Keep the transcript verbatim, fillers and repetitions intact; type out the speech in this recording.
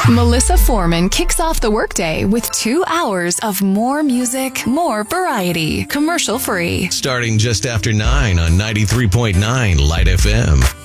Melissa Foreman kicks off the workday with two hours of more music, more variety, commercial free. Starting just after nine on ninety-three point nine Light F M.